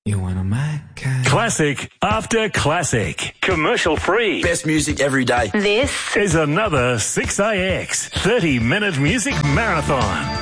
You wanna make Classic after classic. Commercial free. Best music every day. This is another 6AX 30-minute music marathon.